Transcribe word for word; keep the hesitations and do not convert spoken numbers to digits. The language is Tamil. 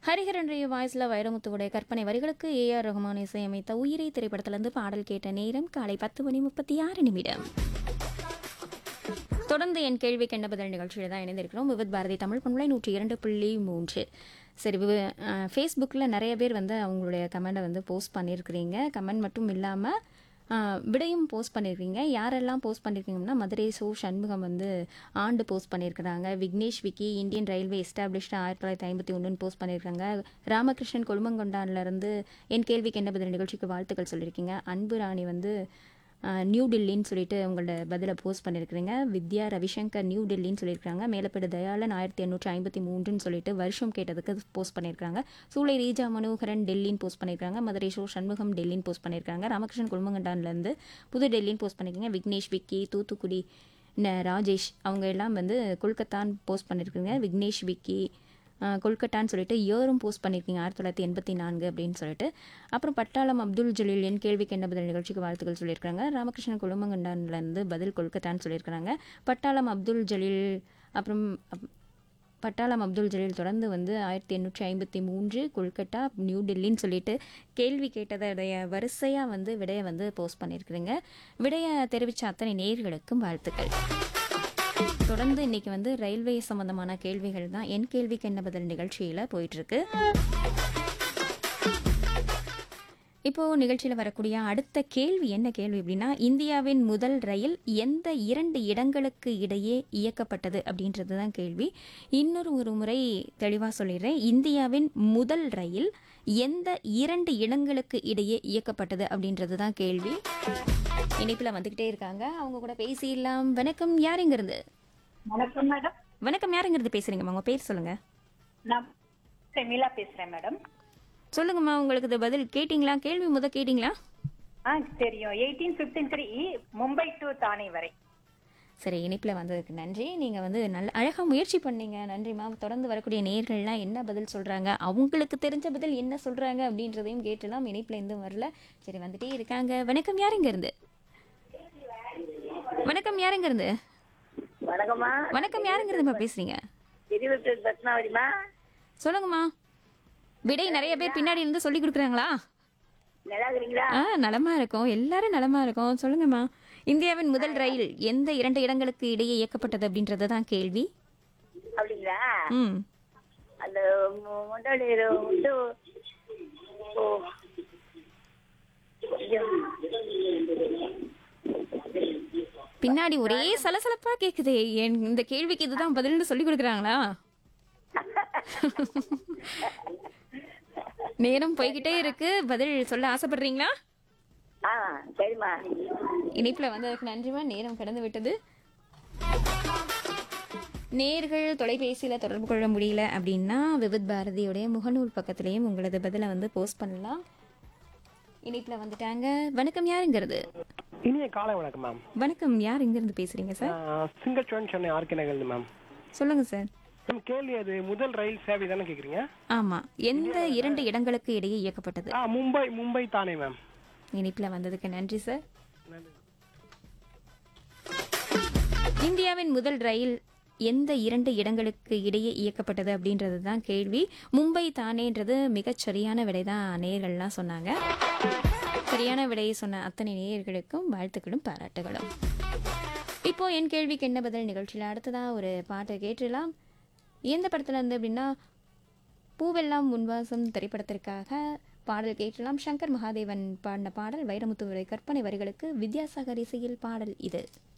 ஹரிஹரனுடைய வாய்ஸில் வைரமுத்துவுடைய கற்பனை வரிகளுக்கு ஏ ஆர் ரஹ்மான் இசையமைத்த உயிரை திரைப்படத்திலிருந்து பாடல் கேட்ட நேரம் காலை பத்து மணி முப்பத்தி ஆறு நிமிடம். தொடர்ந்து என் கேள்விக்கு என்ன பதில் நிகழ்ச்சியில் தான் இணைந்திருக்கிறோம். விவித் பாரதி தமிழ் பண்பலை நூற்றி இரண்டு புள்ளி மூன்று. சரி, ஃபேஸ்புக்கில் நிறைய பேர் வந்து அவங்களுடைய கமெண்டை வந்து போஸ்ட் பண்ணியிருக்கிறீங்க. கமெண்ட் மட்டும் இல்லாமல் விடையும் போஸ்ட் பண்ணியிருக்கீங்க. யாரெல்லாம் போஸ்ட் பண்ணியிருக்கீங்கன்னா, மதுரை சோ சண்முகம் வந்து ஆண்டு போஸ்ட் பண்ணியிருக்கிறாங்க. Vignesh Vicky Indian railway established ஆயிரத்தி தொள்ளாயிரத்தி ஐம்பத்தி ஒன்றுன்னு போஸ்ட் பண்ணியிருக்காங்க. ராமகிருஷ்ணன் கொழுமங்கொண்டான்லேருந்து என் கேள்விக்கு என்ன பதில் நிகழ்ச்சிக்கு வாழ்த்துக்கள் சொல்லியிருக்கீங்க. அன்பு ராணி வந்து நியூ டெல்லின்னு சொல்லிட்டு உங்களோட பதிலை போஸ்ட் பண்ணியிருக்கிறீங்க. வித்யா ரவிசங்கர் நியூ டெல்லின்னு சொல்லியிருக்காங்க. மேலப்பேடு தயாளன் ஆயிரத்தி எண்ணூற்றி ஐம்பத்தி மூன்றுன்னு சொல்லிட்டு வருஷம் கேட்டதுக்கு போஸ்ட் பண்ணியிருக்காங்க. சூளை ரீஜா மனோகரன் டெல்லின்னு போஸ்ட் பண்ணியிருக்காங்க. மதுரை ஷோ சண்முகம் டெல்லின்னு போஸ்ட் பண்ணியிருக்காங்க. ராமகிருஷ்ணன் குழுமங்கண்டான்லேருந்து புது டெல்லின்னு போஸ்ட் பண்ணியிருக்கீங்க. விக்னேஷ் விக்கி தூத்துக்குடி ராஜேஷ் அவங்க எல்லாம் வந்து கொல்கத்தான்னு போஸ்ட் பண்ணியிருக்கீங்க. விக்னேஷ் விக்கி கொல்கட்டான்னு சொல்லிட்டு இயரும் போஸ்ட் பண்ணியிருக்கீங்க ஆயிரத்தி தொள்ளாயிரத்தி எண்பத்தி நான்கு அப்படின்னு சொல்லிட்டு. அப்புறம் பட்டாளம் அப்துல் ஜலீல் என் கேள்விக்கு என்ன பதில் நிகழ்ச்சிக்கு வாழ்த்துக்கள் சொல்லியிருக்காங்க. ராமகிருஷ்ணன் குழுமங்கண்டான்லேருந்து பதில் கொல்கத்தான்னு சொல்லியிருக்கிறாங்க. பட்டாளம் அப்துல் ஜலீல் அப்புறம் பட்டாளம் அப்துல் ஜலீல் தொடர்ந்து வந்து ஆயிரத்தி எண்ணூற்றி ஐம்பத்தி மூன்று கொல்கட்டா நியூ டெல்லின்னு சொல்லிட்டு கேள்வி கேட்டதைய வரிசையாக வந்து விடையை வந்து போஸ்ட் பண்ணியிருக்கிறீங்க. விடையை தெரிவித்த அத்தனை நேயர்களுக்கும் வாழ்த்துக்கள். தொடர்ந்து இன்னைக்கு வந்து ரயில்வே சம்பந்தமான கேள்விகள் தான் என் கேள்விக்கு என்ன பதில் நிகழ்ச்சியில் போயிட்டுருக்கு. இப்போ நிகழ்ச்சியில் வரக்கூடிய அடுத்த கேள்வி என்ன கேள்வி அப்படின்னா, இந்தியாவின் முதல் ரயில் எந்த இரண்டு இடங்களுக்கு இடையே இயக்கப்பட்டது அப்படின்றது தான் கேள்வி. இன்னொரு ஒரு முறை தெளிவாக சொல்லிடுறேன். இந்தியாவின் முதல் ரயில் எந்த இரண்டு இடங்களுக்கு இடையே இயக்கப்பட்டது அப்படின்றது தான் கேள்வி. இணைப்பில் வந்துக்கிட்டே இருக்காங்க, அவங்க கூட பேசிடலாம். வணக்கம், யார் இங்கிருந்து? வணக்கம் மேடம். வணக்கம், யார் இங்கிருந்து பேசுறீங்கம்மா? உங்க பேர் சொல்லுங்க. நான் செமிலா பேசுறேன் மேடம். சொல்லுங்கம்மா, உங்களுக்கு இது பதில் கேட்டிங்களா? கேள்வி முத கேட்டிங்களா? ஆ தெரியும். Eighteen fifty three Mumbai to தானே வரை. சரி, இணைப்பில் வந்ததுக்கு நன்றி. நீங்கள் வந்து நல்ல அழகாக முயற்சி பண்ணீங்க, நன்றிம்மா. தொடர்ந்து வரக்கூடிய நேயர்கள்லாம் என்ன பதில் சொல்கிறாங்க, அவங்களுக்கு தெரிஞ்ச பதில் என்ன சொல்கிறாங்க அப்படின்றதையும் கேட்டுலாம். இணைப்பில் எதுவும் வரல. சரி, வந்துட்டே இருக்காங்க. வணக்கம், யார் இருந்து? வணக்கம், யார் இருந்து? வணக்கம்மா. வணக்கம், யாருங்கிறதுமா பேசுறீங்க? இருபத்தி பத்மாவதிமா. சொல்லுங்கம்மா. விடை நிறைய பேர் பின்னாடி இருந்து சொல்லி கொடுக்குறாங்களா? நல்லா இருக்கிறீங்களா? ஆ, நலமா இருக்கும், எல்லாரும் நலமா இருக்கும். சொல்லுங்கம்மா, இந்தியாவின் முதல் ரயில் எந்த இரண்டு இடங்களுக்கு இடையே இயக்கப்பட்டது அப்படின்றது தான் கேள்வி. அப்படிங்களா? ம் அந்த மு- முதல் இரு- வந்து ஓ, கொஞ்சம் பின்னாடி ஒரே சலசலப்பா கேக்குது. என் இந்த கேள்விக்கு இதுதான் பதில்னு சொல்லி கொடுக்குறாங்களா? நேரம் போய்கிட்டே இருக்கு, பதில் சொல்ல ஆசைப்படுறீங்களா? ஆ சரிம்மா. இணைப்புல வந்ததுக்கு நன்றிமா. நேரம் கடந்து விட்டது. நேர்கள் தொலைபேசியில் தொடர்பு கொள்ள முடியல அப்படின்னா விவித் பாரதியுடைய முகநூல் பக்கத்திலையும் உங்களது பதிலை வந்து போஸ்ட் பண்ணலாம். இணைப்புல வந்துட்டாங்க. வணக்கம், யாருங்கிறது? இனிய காலை வணக்கம் மேம். வணக்கம், யார் இங்கிருந்து பேசுறீங்க சார்? சிங்கச்சோன் சென்னை ஆர்கே நகர்ந்து மேம். சொல்லுங்க சார். மேம், கேள்வி அது முதல் ரயில் சேவை தானே கேக்குறீங்க? ஆமா, எந்த இரண்டு இடங்களுக்கு இடையே இயக்கப்பட்டது? ஆ மும்பை மும்பை தானே மேம். இணைப்புல வந்ததுக்கு நன்றி சார். இந்தியாவின் முதல் ரயில் எந்த இரண்டு இடங்களுக்கு இடையே இயக்கப்பட்டது அப்படின்றது தான் கேள்வி. மும்பை தானேன்றது மிகச் சரியான விடை தான் நேயர்கள்லாம் சொன்னாங்க. சரியான விடையை சொன்ன அத்தனை நேயர்களுக்கும் வாழ்த்துக்களும் பாராட்டுகளும். இப்போ என் கேள்விக்கு என்ன பதில் நிகழ்ச்சியில் அடுத்ததாக ஒரு பாட்டை கேட்டுடலாம். எந்த படத்துல இருந்து அப்படின்னா, பூவெல்லாம் முன்வாசம் திரைப்படத்திற்காக பாடல் கேட்கலாம். சங்கர் மகாதேவன் பாடின பாடல், வைரமுத்துவுடைய கற்பனை வரிகளுக்கு வித்யாசாகர் இசையில் பாடல் இது.